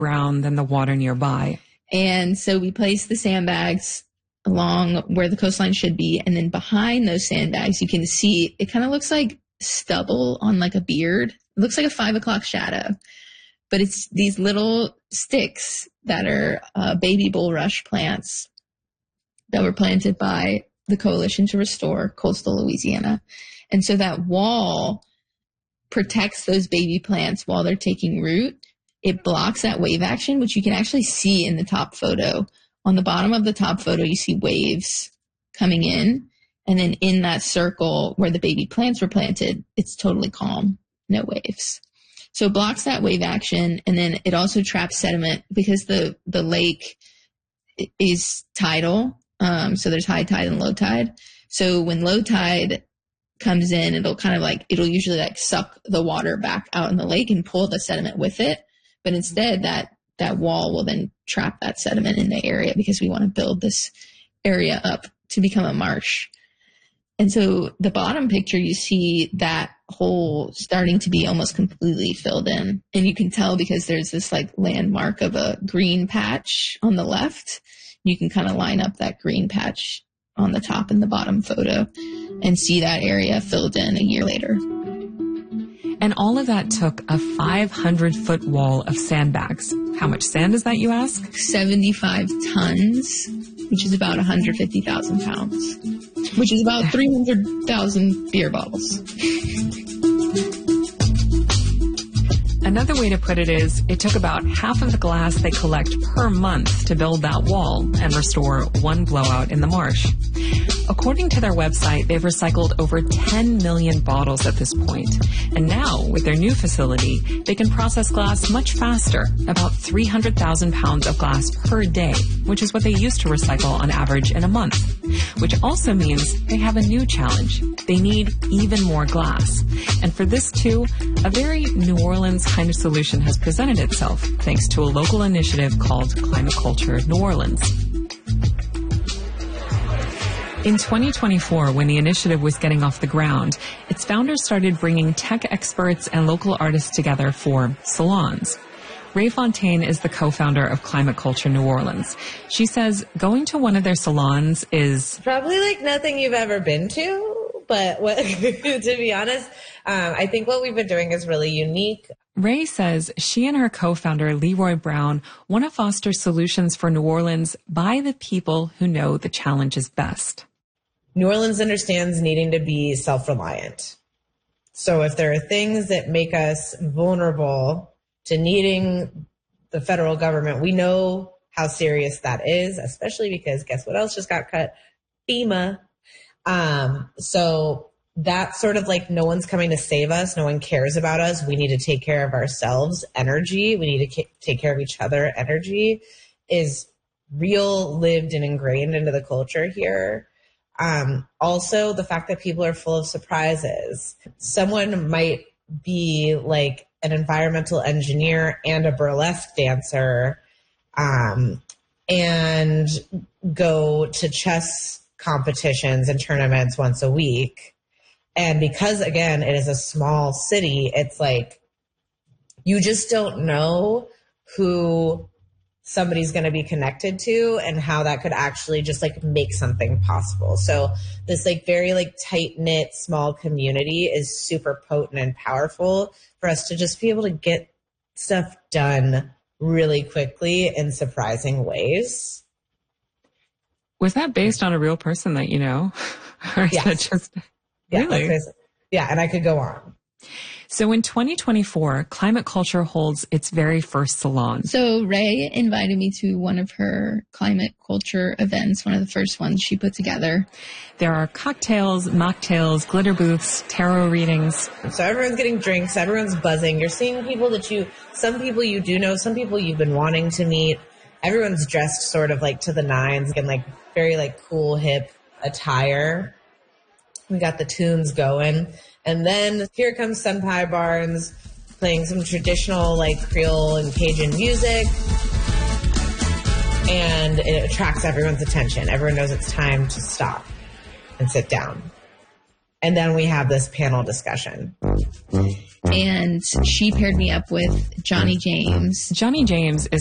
brown than the water nearby. And so we place the sandbags along where the coastline should be. And then behind those sandbags, you can see it kind of looks like stubble on like a beard. It looks like a 5 o'clock shadow, but it's these little sticks that are baby bulrush plants that were planted by the Coalition to Restore Coastal Louisiana. And so that wall protects those baby plants while they're taking root. It blocks that wave action, which you can actually see in the top photo. On the bottom of the top photo, you see waves coming in. And then in that circle where the baby plants were planted, it's totally calm, no waves. So it blocks that wave action. And then it also traps sediment because the lake is tidal. So there's high tide and low tide. So when low tide comes in, it'll usually like suck the water back out in the lake and pull the sediment with it. But instead that wall will then trap that sediment in the area because we want to build this area up to become a marsh. And so the bottom picture, you see that hole starting to be almost completely filled in. And you can tell because there's this like landmark of a green patch on the left. You can kind of line up that green patch on the top and the bottom photo and see that area filled in a year later. And all of that took a 500-foot wall of sandbags. How much sand is that, you ask? 75 tons, which is about 150,000 pounds, which is about 300,000 beer bottles. Another way to put it is, it took about half of the glass they collect per month to build that wall and restore one blowout in the marsh. According to their website, they've recycled over 10 million bottles at this point. And now, with their new facility, they can process glass much faster, about 300,000 pounds of glass per day, which is what they used to recycle on average in a month. Which also means they have a new challenge. They need even more glass. And for this too, a very New Orleans kind of solution has presented itself, thanks to a local initiative called Climate Culture New Orleans. In 2024, when the initiative was getting off the ground, its founders started bringing tech experts and local artists together for salons. Ray Fontaine is the co-founder of Climate Culture New Orleans. She says going to one of their salons is probably like nothing you've ever been to, but to be honest, I think what we've been doing is really unique. Ray says she and her co-founder, Leroy Brown, want to foster solutions for New Orleans by the people who know the challenges best. New Orleans understands needing to be self-reliant. So if there are things that make us vulnerable to needing the federal government, we know how serious that is, especially because guess what else just got cut? FEMA. So that's sort of like no one's coming to save us. No one cares about us. We need to take care of ourselves. Energy. We need to take care of each other. Energy is real, lived, and ingrained into the culture here. Also, the fact that people are full of surprises. Someone might be like an environmental engineer and a burlesque dancer, and go to chess competitions and tournaments once a week. And because, again, it is a small city, it's like you just don't know who somebody's going to be connected to and how that could actually just like make something possible. So this like very like tight knit small community is super potent and powerful for us to just be able to get stuff done really quickly in surprising ways. Was that based on a real person that you know? Or is that just really? Yeah, and I could go on. So in 2024, Climate Culture holds its very first salon. So Ray invited me to one of her climate culture events, one of the first ones she put together. There are cocktails, mocktails, glitter booths, tarot readings. So everyone's getting drinks, everyone's buzzing. You're seeing people some people you do know, some people you've been wanting to meet. Everyone's dressed sort of like to the nines in like very like cool, hip attire. We got the tunes going. And then here comes Senpai Barnes playing some traditional like Creole and Cajun music. And it attracts everyone's attention. Everyone knows it's time to stop and sit down. And then we have this panel discussion. and she paired me up with Johnny James. Johnny James is